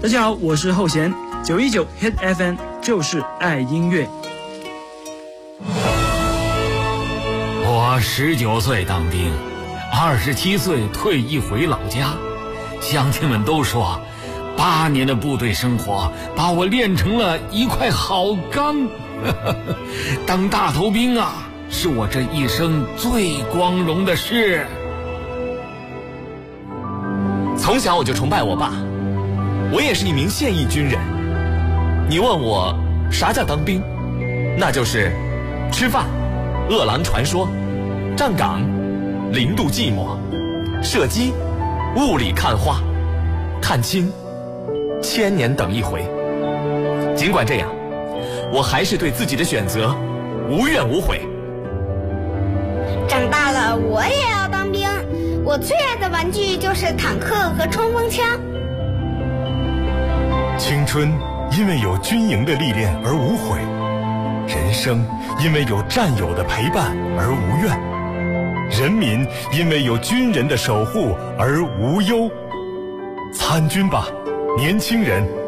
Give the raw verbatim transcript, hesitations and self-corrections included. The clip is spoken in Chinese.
大家好，我是后弦，九一九 Hit F M 就是爱音乐。 我十九岁当兵，二十七岁退役回老家，乡亲们都说，八年的部队生活把我练成了一块好钢。当大头兵啊，是我这一生最光荣的事。 从小我就崇拜我爸，我也是一名现役军人。你问我啥叫当兵，那就是吃饭、饿狼传说、站岗、零度寂寞、射击、雾里看花、看清、千年等一回。尽管这样，我还是对自己的选择无怨无悔。 长大了我也要当兵，我最爱的玩具就是坦克和冲锋枪。 青春因为有军营的历练而无悔，人生因为有战友的陪伴而无怨，人民因为有军人的守护而无忧。参军吧，年轻人！